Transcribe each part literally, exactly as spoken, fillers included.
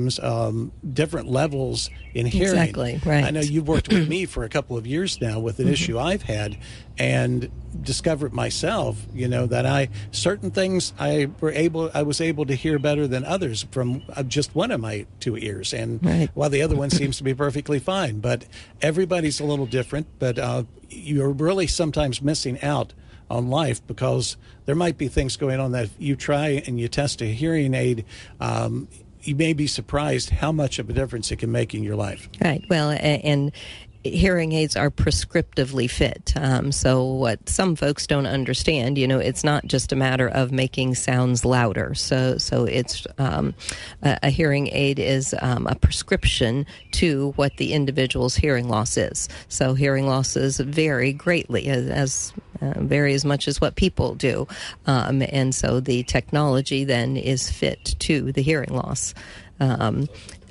sometimes um, different levels in hearing. Exactly, right. I know you've worked with me for a couple of years now with an mm-hmm. issue I've had, and discovered myself, you know, that I certain things I were able I was able to hear better than others from just one of my two ears, and right. while the other one seems to be perfectly fine. But everybody's a little different. But uh, you're really sometimes missing out on life because there might be things going on that if you try and you test a hearing aid, um, you may be surprised how much of a difference it can make in your life. Right. Well, and hearing aids are prescriptively fit. Um, so what some folks don't understand, you know, it's not just a matter of making sounds louder. So so it's um, a, a hearing aid is um, a prescription to what the individual's hearing loss is. So hearing losses vary greatly, as, as uh, vary as much as what people do. Um, and so the technology then is fit to the hearing loss. Um,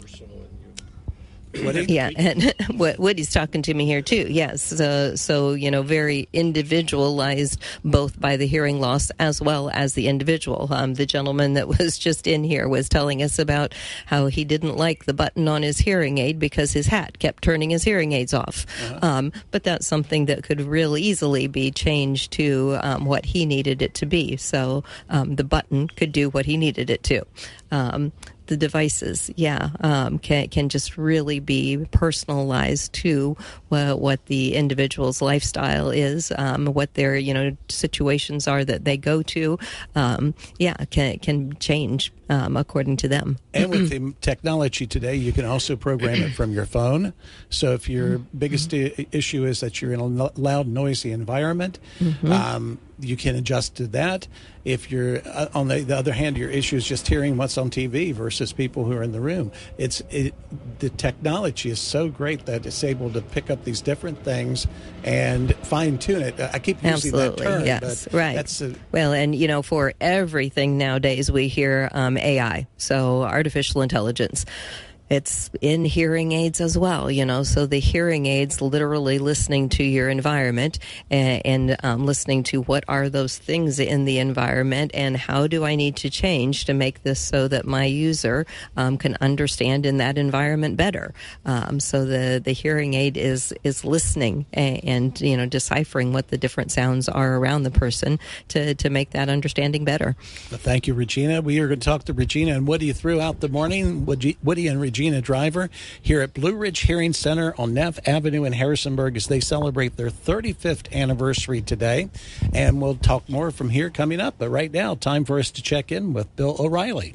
yeah, and what Woody's talking to me here too. Yes, so, so you know, very individualized, both by the hearing loss as well as the individual. Um, the gentleman that was just in here was telling us about how he didn't like the button on his hearing aid because his hat kept turning his hearing aids off. Uh-huh. Um, but that's something that could real easily be changed to um, what he needed it to be. So um, the button could do what he needed it to. Um, The devices, yeah, um, can can just really be personalized to uh, what the individual's lifestyle is, um, what their you know situations are that they go to. Um, yeah, can can change um, according to them. And with the technology today, you can also program it from your phone. So if your biggest mm-hmm. I- issue is that you're in a loud, noisy environment, mm-hmm. um, you can adjust to that. If you're, uh, on the, the other hand, your issue is just hearing what's on T V versus people who are in the room. It's it, the technology is so great that it's able to pick up these different things and fine tune it. I keep using Absolutely, that term, yes, but right. That's a, well, and you know, for everything nowadays, we hear um, A I, so artificial intelligence. It's in hearing aids as well, you know, so the hearing aids literally listening to your environment and, and um, listening to what are those things in the environment and how do I need to change to make this so that my user um, can understand in that environment better. Um, so the, the hearing aid is, is listening and, and, you know, deciphering what the different sounds are around the person to, to make that understanding better. Well, thank you, Regina. We are going to talk to Regina and Woody throughout the morning. Woody, Woody and Regina Driver here at Blue Ridge Hearing Center on Neff Avenue in Harrisonburg as they celebrate their thirty-fifth anniversary today. And we'll talk more from here coming up. But right now, time for us to check in with Bill O'Reilly.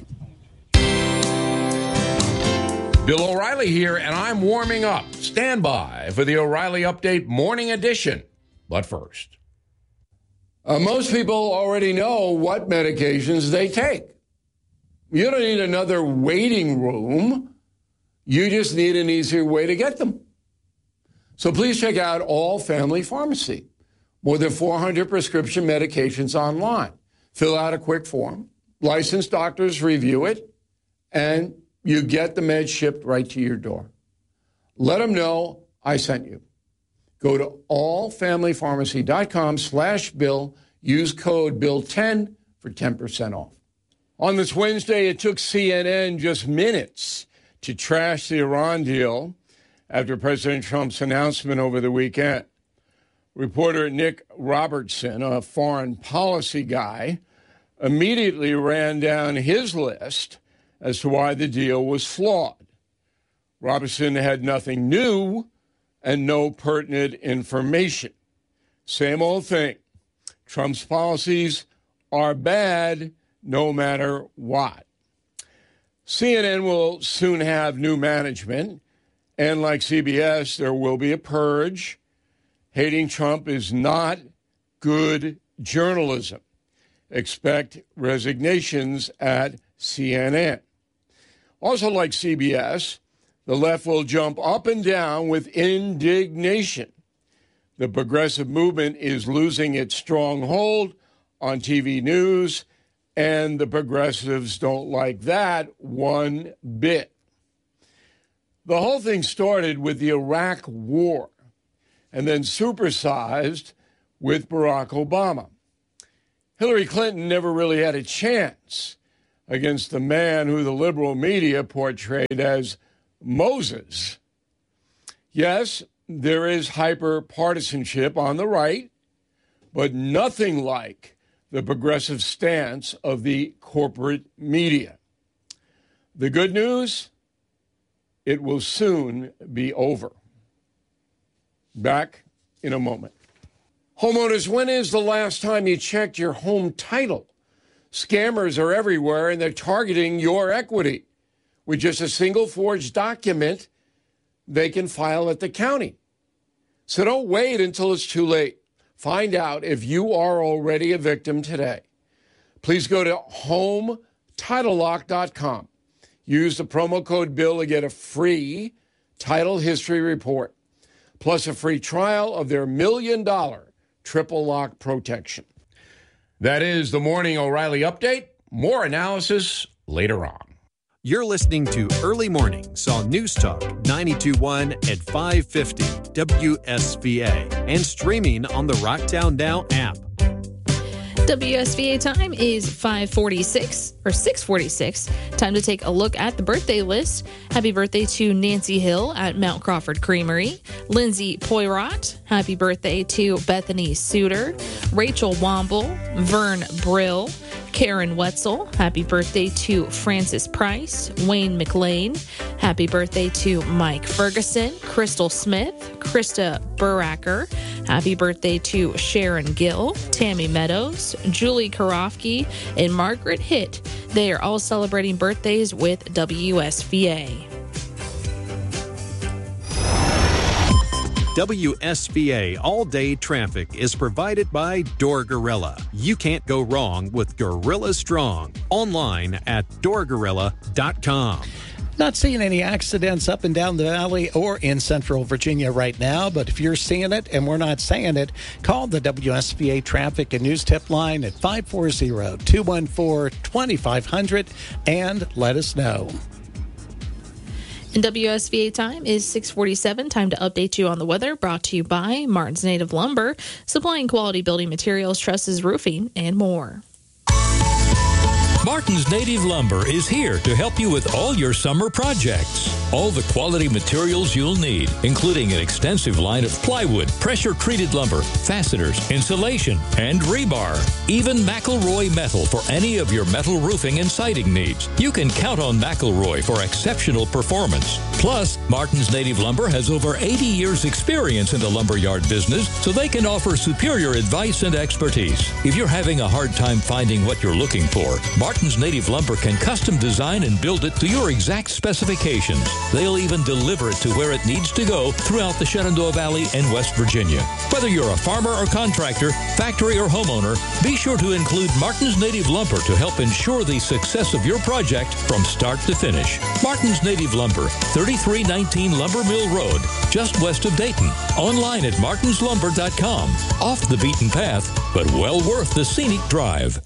Bill O'Reilly here, and I'm warming up. Stand by for the O'Reilly Update Morning Edition. But first. Uh, most people already know what medications they take. You don't need another waiting room. You just need an easier way to get them. So please check out All Family Pharmacy. More than four hundred prescription medications online. Fill out a quick form. Licensed doctors review it, and you get the meds shipped right to your door. Let them know I sent you. Go to allfamilypharmacy.com slash Bill. Use code Bill ten for ten percent off. On this Wednesday, it took C N N just minutes to trash the Iran deal after President Trump's announcement over the weekend. Reporter Nick Robertson, a foreign policy guy, immediately ran down his list as to why the deal was flawed. Robertson had nothing new and no pertinent information. Same old thing. Trump's policies are bad no matter what. C N N will soon have new management, and like C B S, there will be a purge. Hating Trump is not good journalism. Expect resignations at C N N. Also, like C B S, the left will jump up and down with indignation. The progressive movement is losing its stronghold on T V news, and the progressives don't like that one bit. The whole thing started with the Iraq War and then supersized with Barack Obama. Hillary Clinton never really had a chance against the man who the liberal media portrayed as Moses. Yes, there is hyper-partisanship on the right, but nothing like the progressive stance of the corporate media. The good news, it will soon be over. Back in a moment. Homeowners, when is the last time you checked your home title? Scammers are everywhere, and they're targeting your equity. With just a single forged document, they can file at the county. So don't wait until it's too late. Find out if you are already a victim today. Please go to home title lock dot com. Use the promo code BILL to get a free title history report, plus a free trial of their million dollar triple lock protection. That is the Morning O'Reilly Update. More analysis later on. You're listening to Early Mornings on News Talk ninety-two point one at five fifty W S V A and streaming on the Rocktown Now app. W S V A time is five forty-six or six forty-six. Time to take a look at the birthday list. Happy birthday to Nancy Hill at Mount Crawford Creamery. Lindsay Poirot. Happy birthday to Bethany Suter. Rachel Womble. Vern Brill. Karen Wetzel. Happy birthday to Francis Price. Wayne McLean. Happy birthday to Mike Ferguson. Crystal Smith. Krista Buracker. Happy birthday to Sharon Gill. Tammy Meadows. Julie Karofsky. And Margaret Hitt. They are all celebrating birthdays with W S V A. W S V A all-day traffic is provided by Door Gorilla. You can't go wrong with Gorilla Strong. Online at door gorilla dot com. Not seeing any accidents up and down the valley or in central Virginia right now, but if you're seeing it and we're not saying it, call the W S V A Traffic and News Tip line at five four zero, two one four, two five zero zero and let us know. And W S V A time is six forty-seven. Time to update you on the weather, brought to you by Martin's Native Lumber, supplying quality building materials, trusses, roofing, and more. Martin's Native Lumber is here to help you with all your summer projects. All the quality materials you'll need, including an extensive line of plywood, pressure-treated lumber, fasteners, insulation, and rebar. Even McElroy Metal for any of your metal roofing and siding needs. You can count on McElroy for exceptional performance. Plus, Martin's Native Lumber has over eighty years experience in the lumberyard business, so they can offer superior advice and expertise. If you're having a hard time finding what you're looking for, Martin's Native Lumber can custom design and build it to your exact specifications. They'll even deliver it to where it needs to go throughout the Shenandoah Valley and West Virginia. Whether you're a farmer or contractor, factory or homeowner, be sure to include Martin's Native Lumber to help ensure the success of your project from start to finish. Martin's Native Lumber, thirty-three nineteen Lumber Mill Road, just west of Dayton. Online at martins lumber dot com. Off the beaten path, but well worth the scenic drive.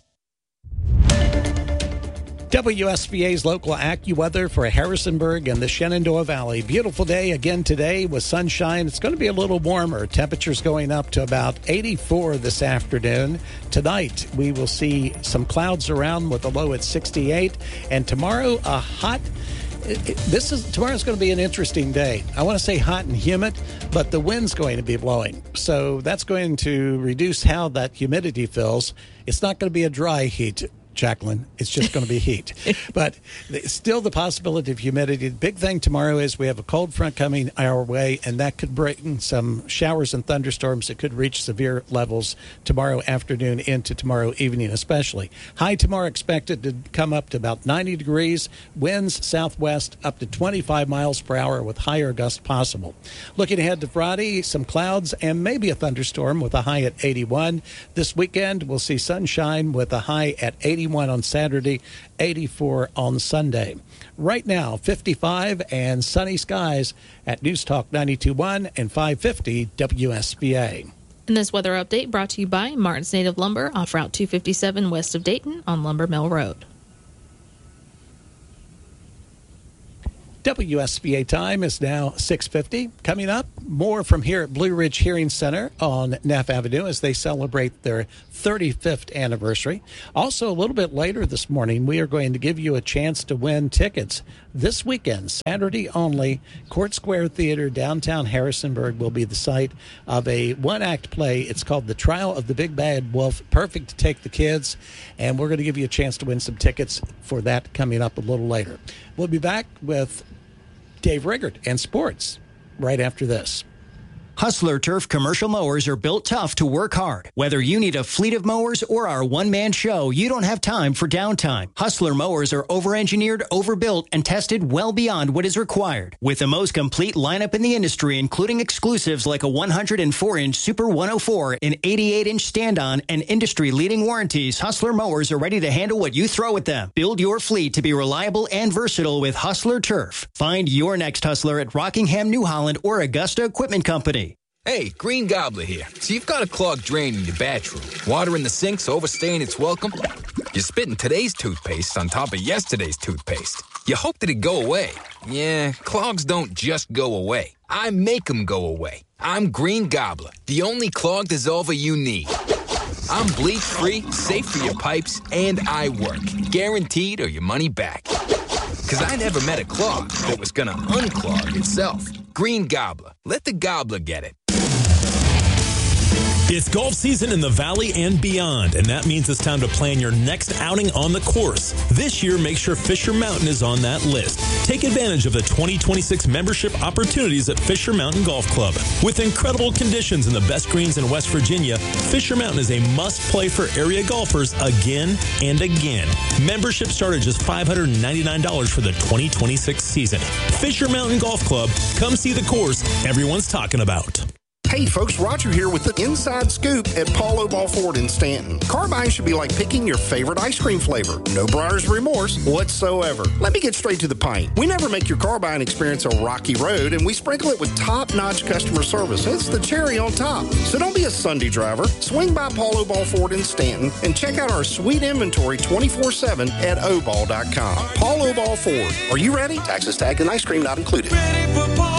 W S V A's local AccuWeather for Harrisonburg and the Shenandoah Valley. Beautiful day again today with sunshine. It's going to be a little warmer. Temperatures going up to about eighty-four this afternoon. Tonight, we will see some clouds around with a low at sixty-eight. And tomorrow, a hot... This is tomorrow's going to be an interesting day. I want to say hot and humid, but the wind's going to be blowing. So that's going to reduce how that humidity feels. It's not going to be a dry heat, Jacqueline. It's just going to be heat. But still the possibility of humidity. The big thing tomorrow is we have a cold front coming our way, and that could bring some showers and thunderstorms that could reach severe levels tomorrow afternoon into tomorrow evening especially. High tomorrow expected to come up to about ninety degrees. Winds southwest up to twenty-five miles per hour with higher gusts possible. Looking ahead to Friday, some clouds and maybe a thunderstorm with a high at eighty-one. This weekend, we'll see sunshine with a high at eighty-one on Saturday, eighty-four on Sunday. Right now, fifty-five and sunny skies at News Talk ninety-two point one and five fifty W S V A. And this weather update brought to you by Martin's Native Lumber off Route two fifty-seven west of Dayton on Lumber Mill Road. W S V A time is now six fifty. Coming up, more from here at Blue Ridge Hearing Center on Neff Avenue as they celebrate their thirty-fifth anniversary. Also, a little bit later this morning, we are going to give you a chance to win tickets this weekend, Saturday only. Court Square Theater, downtown Harrisonburg, will be the site of a one-act play. It's called The Trial of the Big Bad Wolf. Perfect to take the kids, and we're going to give you a chance to win some tickets for that coming up a little later. We'll be back with Dave Riggert and sports right after this. Hustler Turf commercial mowers are built tough to work hard. Whether you need a fleet of mowers or our one-man show, you don't have time for downtime. Hustler mowers are over-engineered, overbuilt, and tested well beyond what is required. With the most complete lineup in the industry, including exclusives like a one hundred four inch Super one oh four, an eighty-eight inch stand-on, and industry-leading warranties, Hustler mowers are ready to handle what you throw at them. Build your fleet to be reliable and versatile with Hustler Turf. Find your next Hustler at Rockingham, New Holland, or Augusta Equipment Company. Hey, Green Gobbler here. So you've got a clogged drain in your bathroom. Water in the sink's overstaying its welcome. You're spitting today's toothpaste on top of yesterday's toothpaste. You hope that it go away. Yeah, clogs don't just go away. I make them go away. I'm Green Gobbler, the only clog dissolver you need. I'm bleach-free, safe for your pipes, and I work. Guaranteed or your money back. Because I never met a clog that was going to unclog itself. Green Gobbler. Let the gobbler get it. It's golf season in the Valley and beyond, and that means it's time to plan your next outing on the course. This year, make sure Fisher Mountain is on that list. Take advantage of the twenty twenty-six membership opportunities at Fisher Mountain Golf Club. With incredible conditions and the best greens in West Virginia, Fisher Mountain is a must-play for area golfers again and again. Membership start at just five hundred ninety-nine dollars for the twenty twenty-six season. Fisher Mountain Golf Club. Come see the course everyone's talking about. Hey folks, Roger here with the Inside Scoop at Paul Obal Ford in Stanton. Car buying should be like picking your favorite ice cream flavor. No buyer's remorse whatsoever. Let me get straight to the point. We never make your car buying experience a rocky road, and we sprinkle it with top-notch customer service. It's the cherry on top. So don't be a Sunday driver. Swing by Paul Obal Ford in Stanton and check out our sweet inventory twenty-four seven at obal dot com. Paul Obal Ford. Are you ready? Taxes, tag, and ice cream not included. Ready for Paul.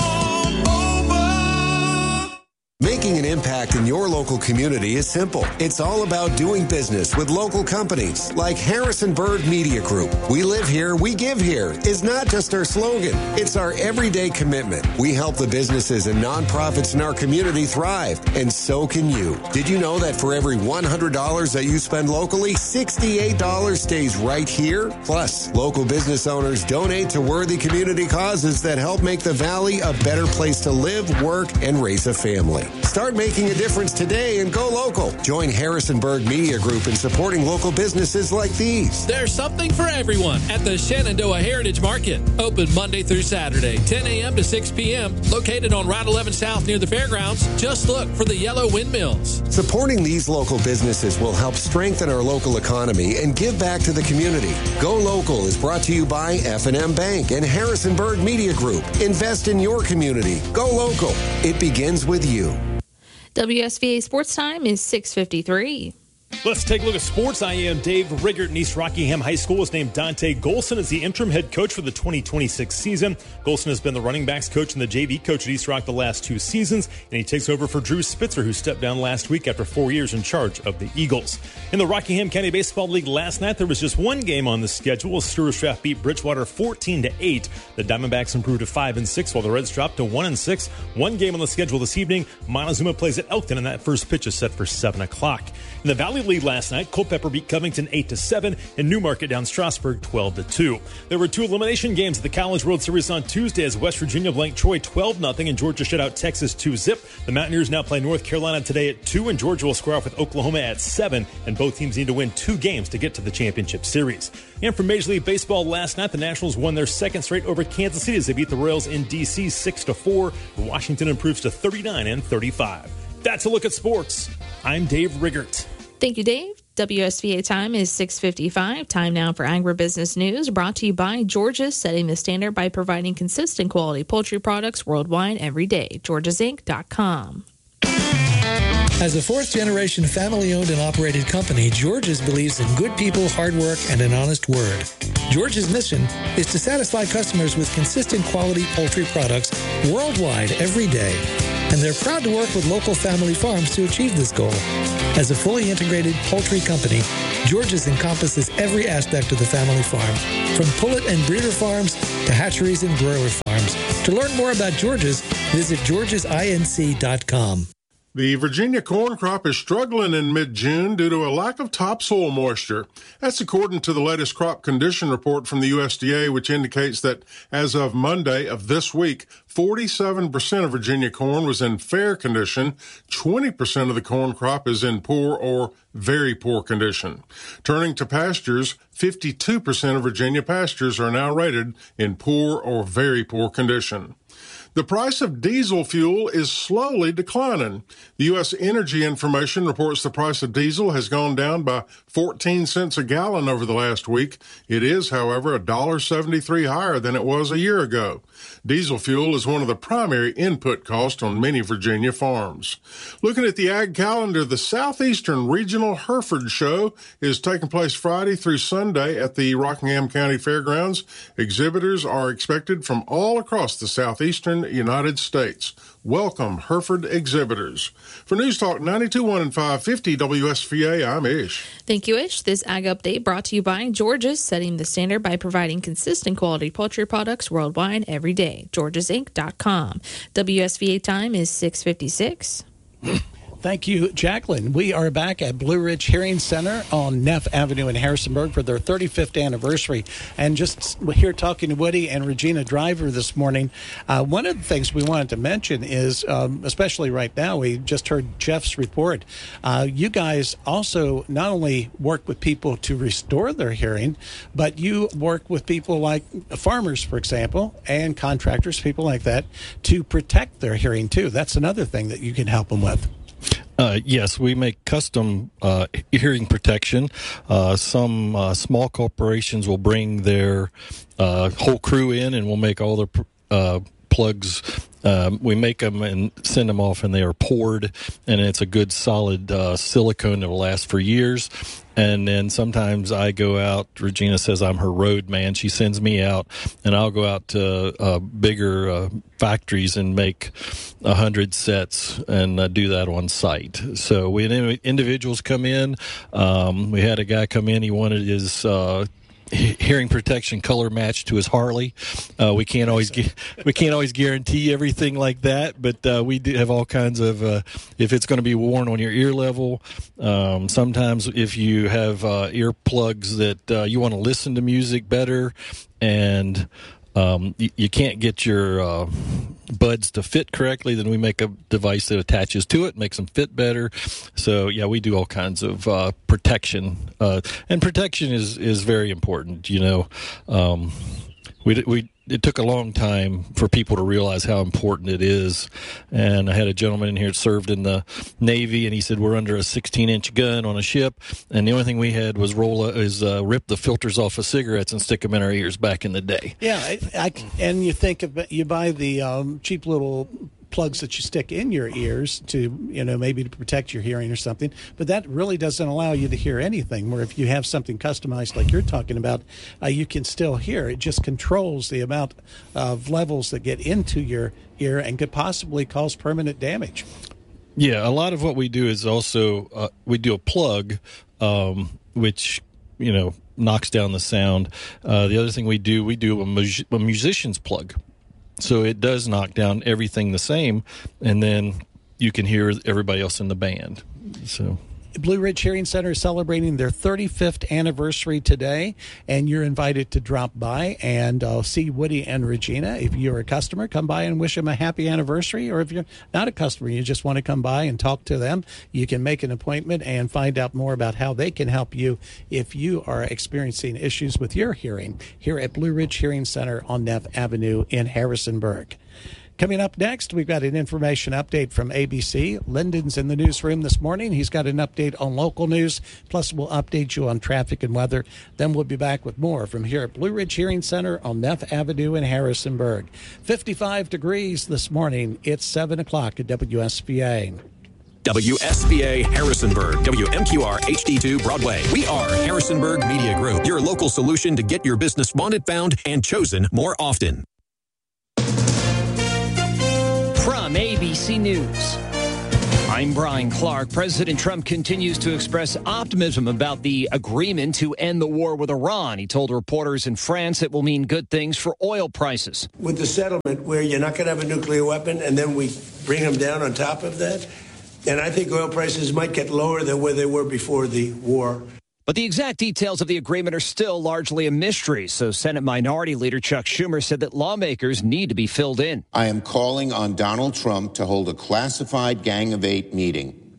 Making an impact in your local community is simple. It's all about doing business with local companies like Harrisonburg Media Group. We live here, we give here is not just our slogan. It's our everyday commitment. We help the businesses and nonprofits in our community thrive, and so can you. Did you know that for every one hundred dollars that you spend locally, sixty-eight dollars stays right here? Plus, local business owners donate to worthy community causes that help make the Valley a better place to live, work, and raise a family. Start making a difference today and go local. Join Harrisonburg Media Group in supporting local businesses like these. There's something for everyone at the Shenandoah Heritage Market. Open Monday through Saturday, ten a.m. to six p.m. Located on Route eleven South near the fairgrounds. Just look for the yellow windmills. Supporting these local businesses will help strengthen our local economy and give back to the community. Go Local is brought to you by F and M Bank and Harrisonburg Media Group. Invest in your community. Go local. It begins with you. W S V A Sports Time is six fifty-three. Let's take a look at sports. I am Dave Riggert. In East Rockingham High School is named Dante Golson as the interim head coach for the twenty twenty-six season. Golson has been the running backs coach and the J V coach at East Rock the last two seasons, and he takes over for Drew Spitzer, who stepped down last week after four years in charge of the Eagles. In the Rockingham County Baseball League last night, there was just one game on the schedule. Stewart's Draft beat Bridgewater fourteen to eight. The Diamondbacks improved to five and six, while the Reds dropped to one and six. One game on the schedule this evening. Montezuma plays at Elkton, and that first pitch is set for seven o'clock. In the Valley League last night, Culpeper beat Covington eight to seven, and Newmarket down Strasburg twelve to two. There were two elimination games at the College World Series on Tuesday as West Virginia blanked Troy twelve nothing, and Georgia shut out Texas two zip. The Mountaineers now play North Carolina today at two, and Georgia will square off with Oklahoma at seven, and both teams need to win two games to get to the championship series. And for Major League Baseball last night, the Nationals won their second straight over Kansas City as they beat the Royals in D C six to four. Washington improves to thirty-nine and thirty-five. That's a look at sports. I'm Dave Riggert. Thank you, Dave. W S V A time is six fifty-five. Time now for Agribusiness News, brought to you by George's, setting the standard by providing consistent quality poultry products worldwide every day. Georges Inc dot com. As a fourth-generation family-owned and operated company, George's believes in good people, hard work, and an honest word. George's mission is to satisfy customers with consistent quality poultry products worldwide every day. and they're proud to work with local family farms to achieve this goal. As a fully integrated poultry company, George's encompasses every aspect of the family farm, from pullet and breeder farms to hatcheries and broiler farms. To learn more about George's, visit georges inc dot com. The Virginia corn crop is struggling in mid-June due to a lack of topsoil moisture. That's according to the latest crop condition report from the U S D A, which indicates that as of Monday of this week, forty-seven percent of Virginia corn was in fair condition. twenty percent of the corn crop is in poor or very poor condition. Turning to pastures, fifty-two percent of Virginia pastures are now rated in poor or very poor condition. The price of diesel fuel is slowly declining. The U S Energy Information reports the price of diesel has gone down by fourteen cents a gallon over the last week. It is, however, one dollar seventy-three higher than it was a year ago. Diesel fuel is one of the primary input costs on many Virginia farms. Looking at the ag calendar, the Southeastern Regional Hereford Show is taking place Friday through Sunday at the Rockingham County Fairgrounds. Exhibitors are expected from all across the southeastern United States. Welcome, Hereford exhibitors. For News Talk ninety-two point one and five fifty W S V A, I'm Ish. Thank you, Ish. This Ag Update brought to you by George's, setting the standard by providing consistent quality poultry products worldwide every day. georges inc dot com. W S V A time is six fifty-six. Thank you, Jacqueline. We are back at Blue Ridge Hearing Center on Neff Avenue in Harrisonburg for their thirty-fifth anniversary. And just here talking to Woody and Regina Driver this morning, uh, one of the things we wanted to mention is, um, especially right now, we just heard Jeff's report. Uh, you guys also not only work with people to restore their hearing, but you work with people like farmers, for example, and contractors, people like that, to protect their hearing, too. That's another thing that you can help them with. Uh, yes, we make custom uh, hearing protection. Uh, some uh, small corporations will bring their uh, whole crew in, and we'll make all the uh, plugs. Um, we make them and send them off, and they are poured, and it's a good solid uh, silicone that will last for years. And then sometimes I go out, Regina says I'm her road man. She sends me out, and I'll go out to uh, bigger uh, factories and make a hundred sets and uh, do that on site. So when individuals come in, um, we had a guy come in, he wanted his uh, hearing protection color match to his Harley. Uh, we can't always gu- we can't always guarantee everything like that, but uh, we do have all kinds of. Uh, if it's going to be worn on your ear level, um, sometimes if you have uh, earplugs that uh, you want to listen to music better, and um, you, you can't get your uh, buds to fit correctly, then we make a device that attaches to it, makes them fit better. So yeah, we do all kinds of uh, protection, uh, and protection is, is very important. You know, um, we we it took a long time for people to realize how important it is. And I had a gentleman in here that served in the Navy, and he said we're under a sixteen inch gun on a ship, and the only thing we had was roll is uh, rip the filters off of cigarettes and stick them in our ears back in the day. Yeah, I, I, and you think of, you buy the um, cheap little plugs that you stick in your ears to, you know, maybe to protect your hearing or something, but that really doesn't allow you to hear anything. Where if you have something customized like you're talking about, uh, you can still hear. It just controls the amount of levels that get into your ear and could possibly cause permanent damage. Yeah, a lot of what we do is also uh, we do a plug, um, which, you know, knocks down the sound. Uh, the other thing we do, we do a, mu- a musician's plug. So it does knock down everything the same, and then you can hear everybody else in the band. So Blue Ridge Hearing Center is celebrating their thirty-fifth anniversary today, and you're invited to drop by and uh, see Woody and Regina. If you're a customer, come by and wish them a happy anniversary, or if you're not a customer, you just want to come by and talk to them, you can make an appointment and find out more about how they can help you if you are experiencing issues with your hearing here at Blue Ridge Hearing Center on Neff Avenue in Harrisonburg. Coming up next, we've got an information update from A B C. Lyndon's in the newsroom this morning. He's got an update on local news, plus we'll update you on traffic and weather. Then we'll be back with more from here at Blue Ridge Hearing Center on Neff Avenue in Harrisonburg. fifty-five degrees this morning. It's seven o'clock at W S V A. W S V A Harrisonburg, W M Q R H D two Broadway. We are Harrisonburg Media Group, your local solution to get your business wanted, found, and chosen more often. From From A B C News, I'm Brian Clark. President Trump continues to express optimism about the agreement to end the war with Iran. He told reporters in France it will mean good things for oil prices. With the settlement where you're not going to have a nuclear weapon and then we bring them down on top of that, and I think oil prices might get lower than where they were before the war. But the exact details of the agreement are still largely a mystery, so Senate Minority Leader Chuck Schumer said that lawmakers need to be filled in. I am calling on Donald Trump to hold a classified Gang of Eight meeting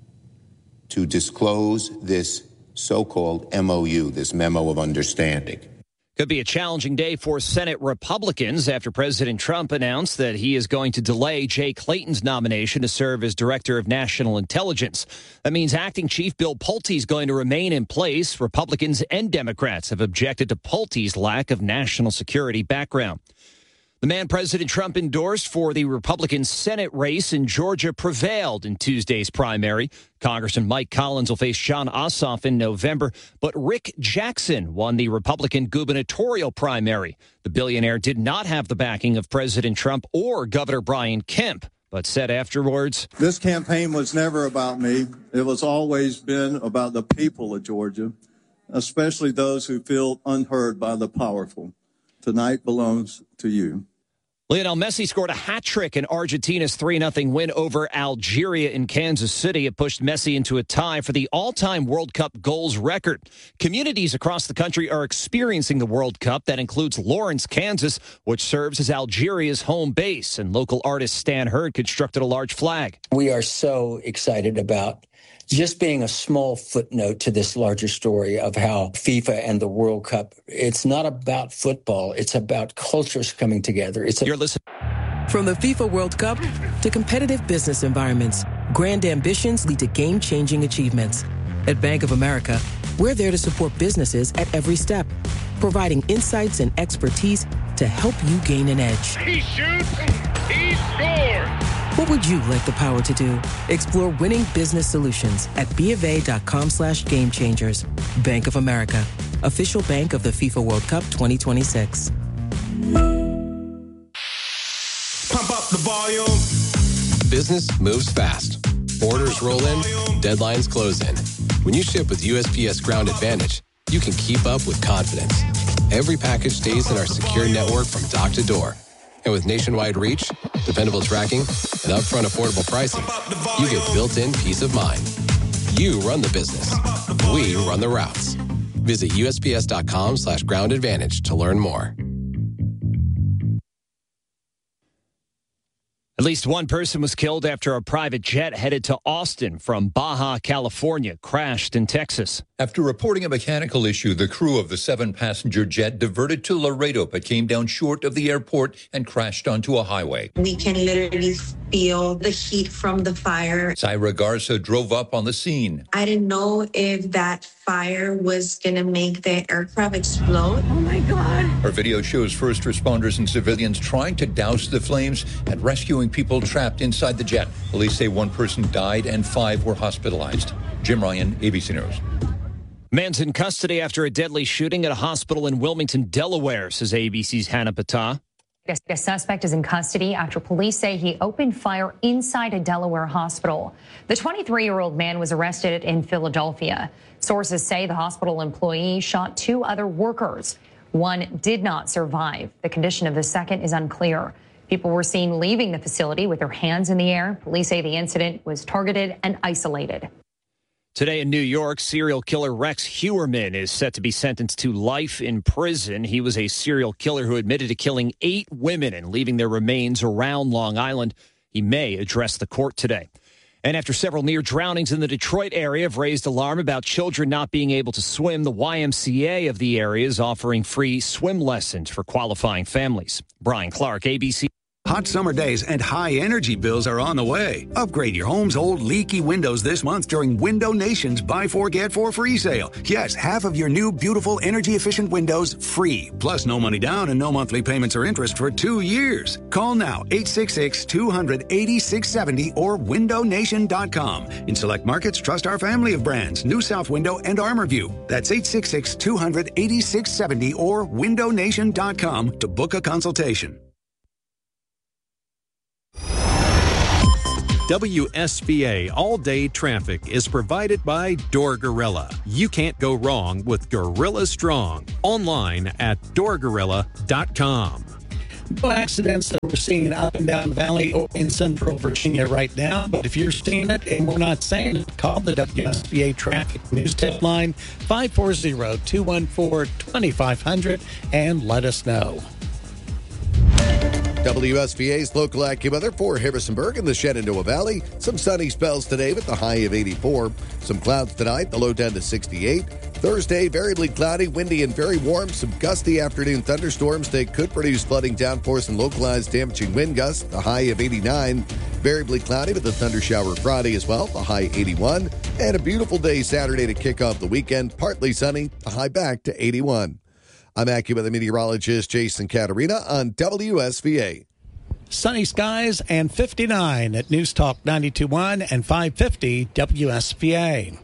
to disclose this so-called M O U, this memo of understanding. Could be a challenging day for Senate Republicans after President Trump announced that he is going to delay Jay Clayton's nomination to serve as Director of National Intelligence. That means Acting Chief Bill Pulte is going to remain in place. Republicans and Democrats have objected to Pulte's lack of national security background. The man President Trump endorsed for the Republican Senate race in Georgia prevailed in Tuesday's primary. Congressman Mike Collins will face Jon Ossoff in November, but Rick Jackson won the Republican gubernatorial primary. The billionaire did not have the backing of President Trump or Governor Brian Kemp, but said afterwards, "This campaign was never about me. It was always been about the people of Georgia, especially those who feel unheard by the powerful. Tonight belongs to you." Lionel Messi scored a hat trick in Argentina's three nothing win over Algeria in Kansas City. It pushed Messi into a tie for the all-time World Cup goals record. Communities across the country are experiencing the World Cup. That includes Lawrence, Kansas, which serves as Algeria's home base. And local artist Stan Hurd constructed a large flag. We are so excited about just being a small footnote to this larger story of how FIFA and the World Cup, it's not about football. It's about cultures coming together. It's a- You're listening. From the FIFA World Cup to competitive business environments, grand ambitions lead to game-changing achievements. At Bank of America, we're there to support businesses at every step, providing insights and expertise to help you gain an edge. He shoots, he scores! What would you like the power to do? Explore winning business solutions at BofA.com slash game changers. Bank of America, official bank of the FIFA World Cup twenty twenty-six. Pump up the volume. Business moves fast. Orders roll in, deadlines close in. When you ship with U S P S Ground Advantage, you can keep up with confidence. Every package stays in our secure network from dock to door. And with nationwide reach, dependable tracking, and upfront affordable pricing, you get built-in peace of mind. You run the business. We run the routes. Visit USPS.com slash ground advantage to learn more. At least one person was killed after a private jet headed to Austin from Baja, California, crashed in Texas. After reporting a mechanical issue, the crew of the seven-passenger jet diverted to Laredo but came down short of the airport and crashed onto a highway. We can literally feel the heat from the fire. Zaira Garza drove up on the scene. I didn't know if that fire was going to make the aircraft explode. Oh, my God. Our video shows first responders and civilians trying to douse the flames and rescuing people trapped inside the jet. Police say one person died and five were hospitalized. Jim Ryan, A B C News. Man's in custody after a deadly shooting at a hospital in Wilmington, Delaware, says A B C's Hannah Patah. A suspect is in custody after police say he opened fire inside a Delaware hospital. The twenty-three-year-old man was arrested in Philadelphia. Sources say the hospital employee shot two other workers. One did not survive. The condition of the second is unclear. People were seen leaving the facility with their hands in the air. Police say the incident was targeted and isolated. Today in New York, serial killer Rex Heuermann is set to be sentenced to life in prison. He was a serial killer who admitted to killing eight women and leaving their remains around Long Island. He may address the court today. And after several near drownings in the Detroit area have raised alarm about children not being able to swim, the Y M C A of the area is offering free swim lessons for qualifying families. Brian Clark, A B C. Hot summer days and high energy bills are on the way. Upgrade your home's old leaky windows this month during Window Nation's Buy Four, Get Four free sale. Yes, half of your new, beautiful, energy-efficient windows free. Plus no money down and no monthly payments or interest for two years. Call now, eight six six, two hundred, eighty-six seventy or window nation dot com. In select markets, trust our family of brands, New South Window and ArmorView. That's eight six six, two hundred, eighty-six seventy or window nation dot com to book a consultation. W S V A all-day traffic is provided by Door Gorilla. You can't go wrong with Gorilla Strong. Online at door gorilla dot com. No accidents that we're seeing up and down the valley in central Virginia right now, but if you're seeing it and we're not saying it, call the W S V A Traffic News Tip line five four zero, two one four, two five zero zero and let us know. W S V A's local AccuWeather for Harrisonburg and the Shenandoah Valley. Some sunny spells today with the high of eighty-four. Some clouds tonight, the low down to sixty-eight. Thursday, variably cloudy, windy, and very warm. Some gusty afternoon thunderstorms. They could produce flooding, downforce, and localized damaging wind gusts. The high of eighty-nine. Variably cloudy with a thunder shower Friday as well. The high eighty-one. And a beautiful day Saturday to kick off the weekend. Partly sunny. The high back to eighty-one. I'm AccuWeather meteorologist Jason Caterina on W S V A. Sunny skies and fifty-nine at News Talk ninety-two point one and five fifty W S V A.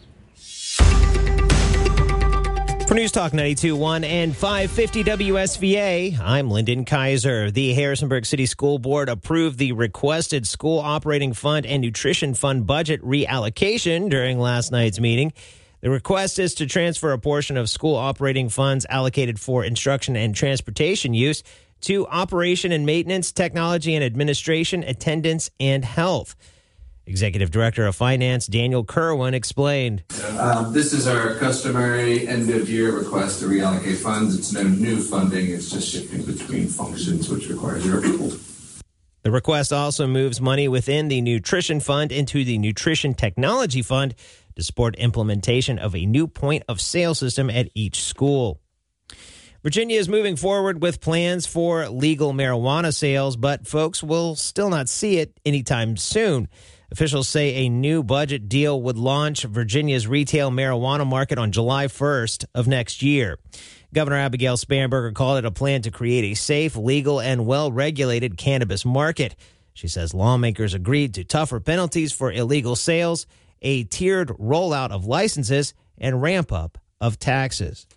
For News Talk ninety-two point one and five fifty W S V A, I'm Lyndon Kaiser. The Harrisonburg City School Board approved the requested school operating fund and nutrition fund budget reallocation during last night's meeting. The request is to transfer a portion of school operating funds allocated for instruction and transportation use to operation and maintenance, technology and administration, attendance, and health. Executive Director of Finance Daniel Kerwin explained. Um, this is our customary end-of-year request to reallocate funds. It's no new funding. It's just shifting between functions, which requires your approval. The request also moves money within the Nutrition Fund into the Nutrition Technology Fund to support implementation of a new point-of-sale system at each school. Virginia is moving forward with plans for legal marijuana sales, but folks will still not see it anytime soon. Officials say a new budget deal would launch Virginia's retail marijuana market on July first of next year. Governor Abigail Spanberger called it a plan to create a safe, legal, and well-regulated cannabis market. She says lawmakers agreed to tougher penalties for illegal sales, a tiered rollout of licenses, and ramp-up of taxes.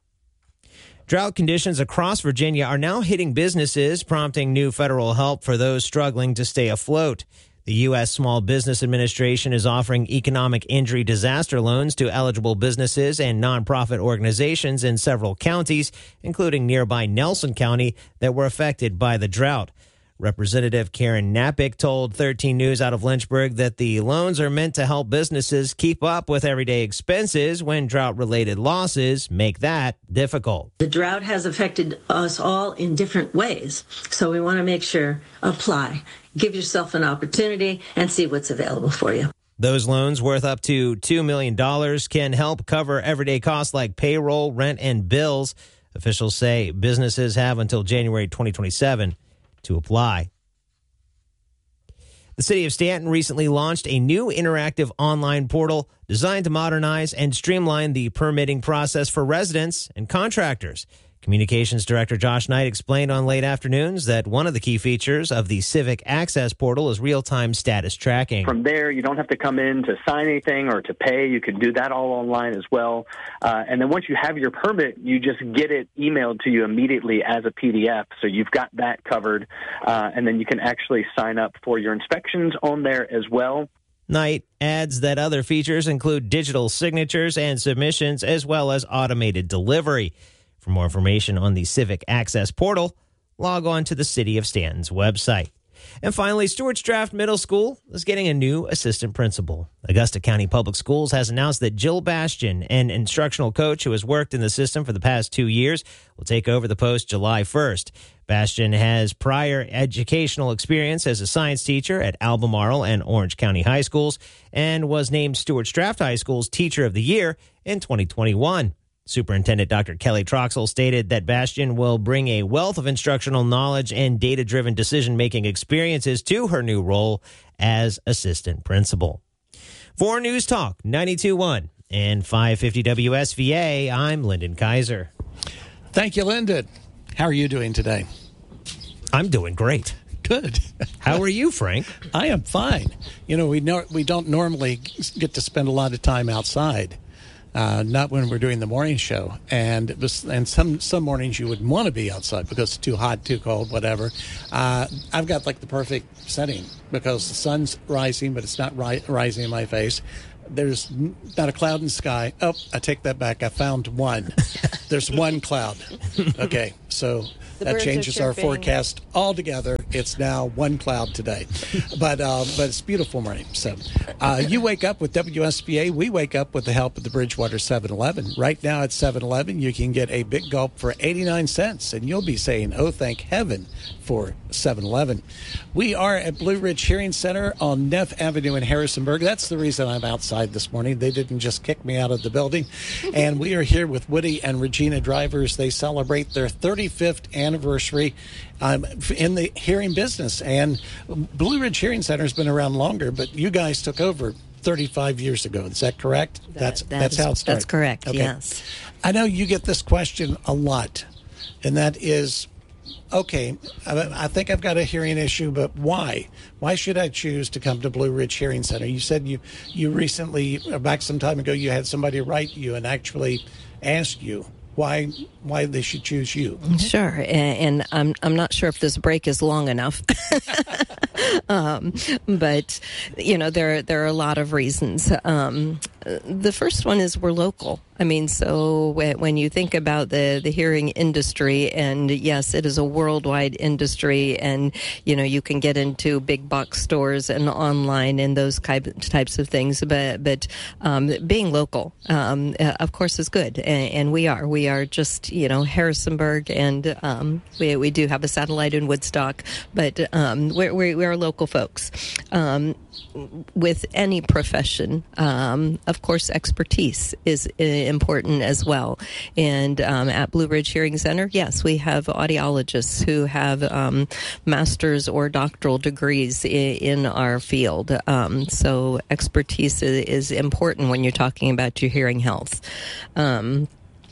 Drought conditions across Virginia are now hitting businesses, prompting new federal help for those struggling to stay afloat. The U S Small Business Administration is offering economic injury disaster loans to eligible businesses and nonprofit organizations in several counties, including nearby Nelson County, that were affected by the drought. Representative Karen Napick told thirteen News out of Lynchburg that the loans are meant to help businesses keep up with everyday expenses when drought-related losses make that difficult. The drought has affected us all in different ways, so we want to make sure apply. Give yourself an opportunity and see what's available for you. Those loans, worth up to two million dollars, can help cover everyday costs like payroll, rent, and bills. Officials say businesses have until January twenty twenty-seven to apply. The city of Stanton recently launched a new interactive online portal designed to modernize and streamline the permitting process for residents and contractors. Communications Director Josh Knight explained on Late Afternoons that one of the key features of the Civic Access portal is real-time status tracking. From there, you don't have to come in to sign anything or to pay. You can do that all online as well. Uh, and then once you have your permit, you just get it emailed to you immediately as a P D F. So you've got that covered. Uh, and then you can actually sign up for your inspections on there as well. Knight adds that other features include digital signatures and submissions, as well as automated delivery. For more information on the Civic Access portal, log on to the City of Stanton's website. And finally, Stewart's Draft Middle School is getting a new assistant principal. Augusta County Public Schools has announced that Jill Bastian, an instructional coach who has worked in the system for the past two years, will take over the post July first. Bastian has prior educational experience as a science teacher at Albemarle and Orange County High Schools and was named Stewart's Draft High School's Teacher of the Year in twenty twenty-one. Superintendent Doctor Kelly Troxel stated that Bastian will bring a wealth of instructional knowledge and data-driven decision-making experiences to her new role as assistant principal. For News Talk ninety-two point one and five fifty W S V A, I'm Lyndon Kaiser. Thank you, Lyndon. How are you doing today? I'm doing great. Good. How are you, Frank? I am fine. You know, we no, we don't normally get to spend a lot of time outside. Uh, not when we're doing the morning show, and it was, and some some mornings you wouldn't want to be outside because it's too hot, too cold, whatever. Uh, I've got like the perfect setting because the sun's rising, but it's not ri- rising in my face. There's not a cloud in the sky. Oh, I take that back. I found one. There's one cloud. Okay, so The that birds are changes our chirping. forecast altogether. It's now one cloud today, but uh, but it's a beautiful morning. So uh, you wake up with W S B A. We wake up with the help of the Bridgewater seven eleven. Right now at seven eleven, you can get a big gulp for eighty-nine cents, and you'll be saying, "Oh, thank heaven for seven eleven." We are at Blue Ridge Hearing Center on Neff Avenue in Harrisonburg. That's the reason I'm outside this morning. They didn't just kick me out of the building. And we are here with Woody and Regina Drivers. They celebrate their thirty-fifth anniversary um, in the hearing business. And Blue Ridge Hearing Center has been around longer, but you guys took over thirty-five years ago. Is that correct? That- that's that that's is- how it started. that's correct, Okay. yes. I know you get this question a lot, and that is, okay, I, I think I've got a hearing issue, but why? Why should I choose to come to Blue Ridge Hearing Center? You said you, you recently, back some time ago, you had somebody write you and actually ask you why why they should choose you. Sure, and, and I'm I'm not sure if this break is long enough, um, but you know there there are a lot of reasons. Um, the first one is we're local. I mean, so when you think about the, the hearing industry, and yes, it is a worldwide industry, and, you know, you can get into big box stores and online and those types of things, but but um, being local, um, of course, is good, and, and we are. We are just, you know, Harrisonburg, and um, we, we do have a satellite in Woodstock, but um, we're, we're, we're local folks. Um, with any profession, um, of course, expertise is uh, important as well. And um, at Blue Ridge Hearing Center, yes, we have audiologists who have um, master's or doctoral degrees i- in our field. Um, so expertise is, is important when you're talking about your hearing health. Um,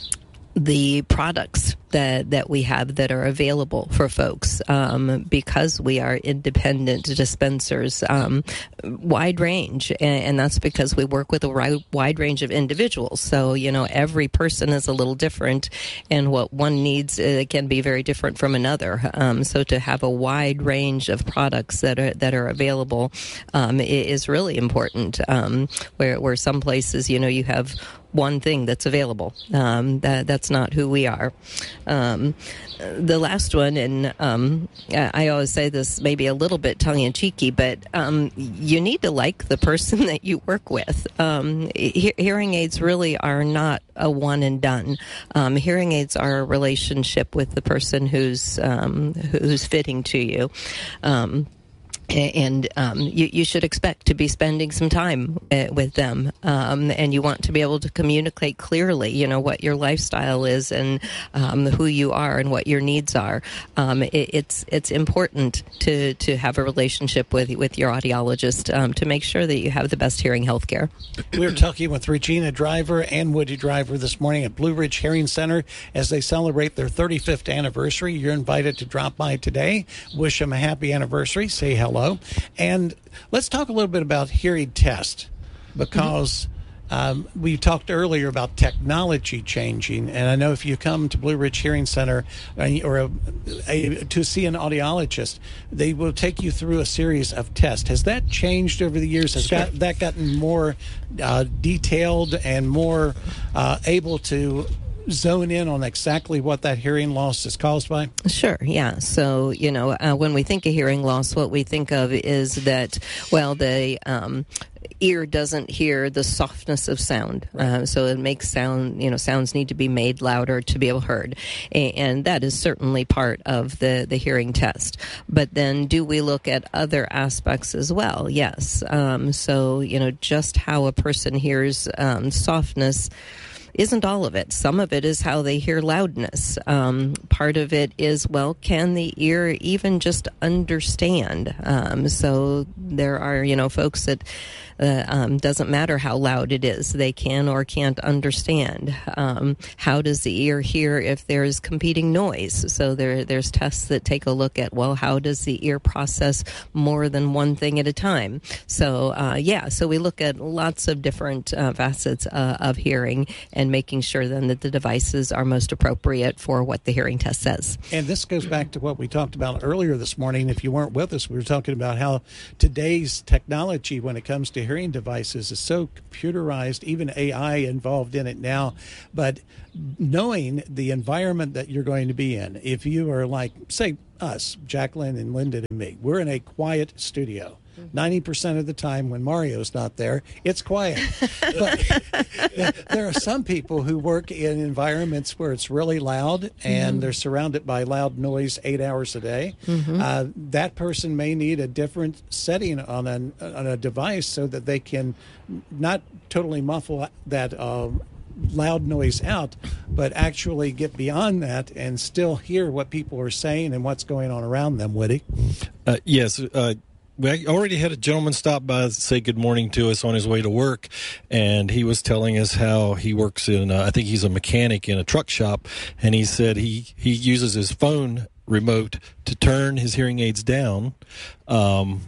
the products that, that we have that are available for folks, um, because we are independent dispensers, um, wide range, and, and that's because we work with a ri- wide range of individuals. So, you know, every person is a little different, and what one needs uh, can be very different from another. Um, so to have a wide range of products that are that are available um, is really important. Um, where where some places, you know, you have one thing that's available. Um, that that's not who we are. Um, the last one, and um, I always say this maybe a little bit tongue-in-cheeky, but um, you need to like the person that you work with. Um, he- hearing aids really are not a one and done. Um, hearing aids are a relationship with the person who's um, who's fitting to you. Um, And um, you, you should expect to be spending some time uh, with them, um, and you want to be able to communicate clearly, you know, what your lifestyle is and um, who you are and what your needs are. Um, it, it's it's important to, to have a relationship with with your audiologist um, to make sure that you have the best hearing health care. We're talking with Regina Driver and Woody Driver this morning at Blue Ridge Hearing Center as they celebrate their thirty-fifth anniversary. You're invited to drop by today. Wish them a happy anniversary. Say hello. And let's talk a little bit about hearing test, because um, we talked earlier about technology changing. And I know if you come to Blue Ridge Hearing Center or a, a, to see an audiologist, they will take you through a series of tests. Has that changed over the years? Has Sure. got, that gotten more uh, detailed and more uh, able to zone in on exactly what that hearing loss is caused by? Sure, yeah. So, you know, uh, when we think of hearing loss, what we think of is that, well, the um, ear doesn't hear the softness of sound. Uh, so it makes sound, you know, sounds need to be made louder to be able heard. A- and that is certainly part of the, the hearing test. But then do we look at other aspects as well? Yes. Um, so, you know, just how a person hears um, softness isn't all of it. Some of it is how they hear loudness. Um, part of it is, well, can the ear even just understand? Um, so there are, you know, folks that uh, um, doesn't matter how loud it is, they can or can't understand. Um, how does the ear hear if there's competing noise? So there, there's tests that take a look at, well, how does the ear process more than one thing at a time? So, uh, yeah, so we look at lots of different uh, facets uh, of hearing and making sure then that the devices are most appropriate for what the hearing test says. And this goes back to what we talked about earlier this morning. If you weren't with us, we were talking about how today's technology when it comes to hearing devices is so computerized, even A I involved in it now. But knowing the environment that you're going to be in, if you are like, say, us, Jacqueline and Linda and me, we're in a quiet studio. ninety percent of the time when Mario's not there, it's quiet. But there are some people who work in environments where it's really loud and mm-hmm. they're surrounded by loud noise eight hours a day. Mm-hmm. Uh, that person may need a different setting on, an, on a device so that they can not totally muffle that uh, loud noise out, but actually get beyond that and still hear what people are saying and what's going on around them, Woody. Uh, yes, uh we already had a gentleman stop by to say good morning to us on his way to work, and he was telling us how he works in, uh, I think he's a mechanic in a truck shop, and he said he, he uses his phone remote to turn his hearing aids down um,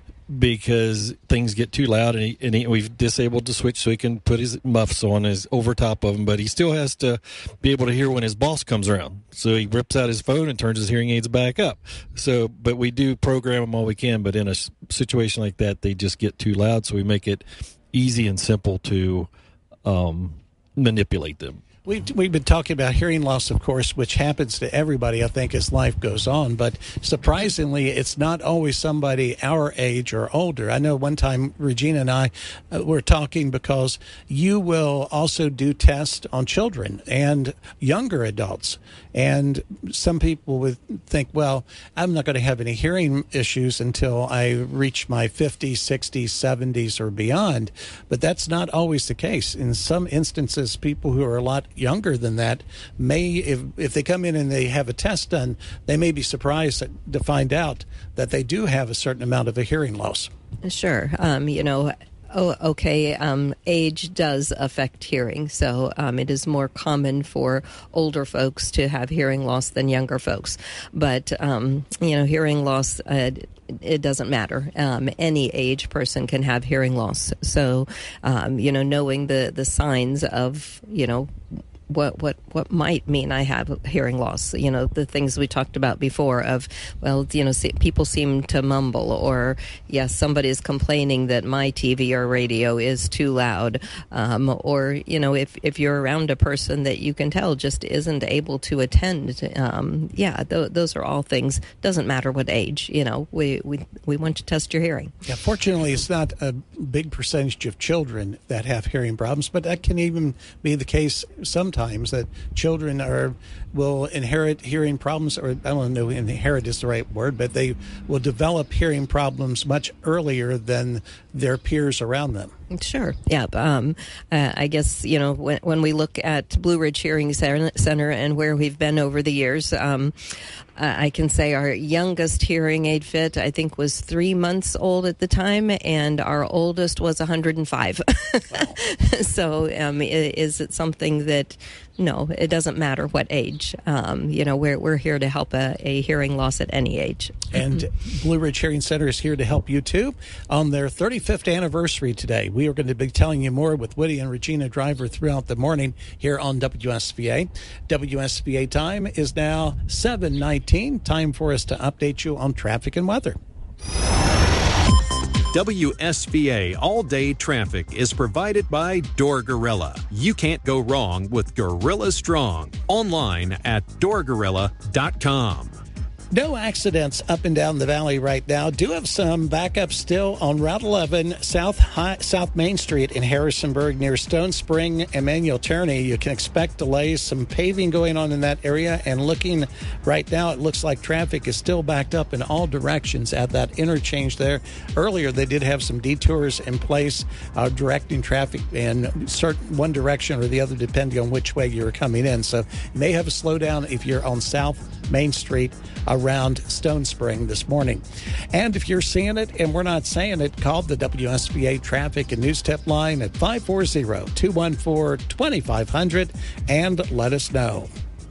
because things get too loud, and, he, and he, we've disabled the switch so he can put his muffs on his over top of them, but he still has to be able to hear when his boss comes around. So he rips out his phone and turns his hearing aids back up. So, but we do program them all we can, but in a situation like that, they just get too loud, so we make it easy and simple to um, manipulate them. We've, we've been talking about hearing loss, of course, which happens to everybody, I think, as life goes on. But surprisingly, it's not always somebody our age or older. I know one time Regina and I uh, were talking because you will also do tests on children and younger adults. And some people would think, well, I'm not going to have any hearing issues until I reach my fifties, sixties, seventies, or beyond. But that's not always the case. In some instances, people who are a lot younger than that may, if if they come in and they have a test done, they may be surprised to find out that they do have a certain amount of a hearing loss. Sure. Um, you know, oh, okay, um, age does affect hearing, so um, it is more common for older folks to have hearing loss than younger folks. But, um, you know, hearing loss, uh, it doesn't matter. Um, any age person can have hearing loss. So, um, you know, knowing the, the signs of, you know, what what what might mean I have hearing loss. You know, the things we talked about before of, well, you know, see, people seem to mumble, or yes, somebody is complaining that my T V or radio is too loud, um, or, you know, if, if you're around a person that you can tell just isn't able to attend, um, yeah, th- those are all things. Doesn't matter what age, you know, we, we, we want to test your hearing. Yeah, fortunately, it's not a big percentage of children that have hearing problems, but that can even be the case sometimes. Times that children are will inherit hearing problems, or I don't know, inherit is the right word, but they will develop hearing problems much earlier than their peers around them. Sure. Yeah. Um, uh, I guess, you know, when, when we look at Blue Ridge Hearing Center and where we've been over the years, um, I can say our youngest hearing aid fit, I think, was three months old at the time, and our oldest was one hundred five. Wow. So um, is it something that, no, it doesn't matter what age. Um, you know, we're we're here to help a, a hearing loss at any age. And Blue Ridge Hearing Center is here to help you, too, on their thirty-fifth anniversary today. We are going to be telling you more with Woody and Regina Driver throughout the morning here on W S B A. W S B A time is now seven nineteen. Time for us to update you on traffic and weather. W S B A All-Day Traffic is provided by Door Gorilla. You can't go wrong with Gorilla Strong. Online at door gorilla dot com. No accidents up and down the valley right now. Do have some backup still on Route eleven, South High, South Main Street in Harrisonburg near Stone Spring and Manuel Turney. You can expect delays, some paving going on in that area. And looking right now, it looks like traffic is still backed up in all directions at that interchange there. Earlier, they did have some detours in place, uh, directing traffic in certain one direction or the other, depending on which way you're coming in. So you may have a slowdown if you're on South Main Street around Stone Spring this morning. And if you're seeing it and we're not saying it, call the W S V A traffic and news tip line at five four zero, two one four, two five zero zero and let us know.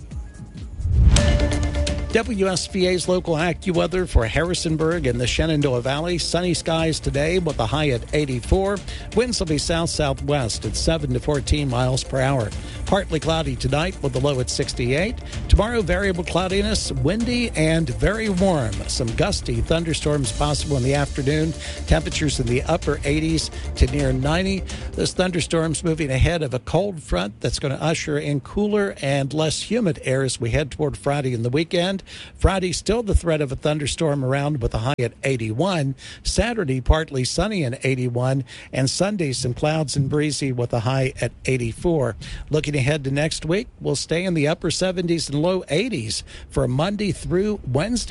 W S V A's local AccuWeather for Harrisonburg and the Shenandoah Valley. Sunny skies today with a high at eighty-four. Winds will be south-southwest at seven to fourteen miles per hour. Partly cloudy tonight with a low at sixty-eight. Tomorrow, variable cloudiness, windy and very warm. Some gusty thunderstorms possible in the afternoon. Temperatures in the upper eighties to near ninety. This thunderstorm's moving ahead of a cold front that's going to usher in cooler and less humid air as we head toward Friday and the weekend. Friday, still the threat of a thunderstorm around with a high at eighty-one. Saturday, partly sunny and eighty-one. And Sunday, some clouds and breezy with a high at eighty-four. Looking ahead to next week, we'll stay in the upper seventies and low eighties for Monday through Wednesday.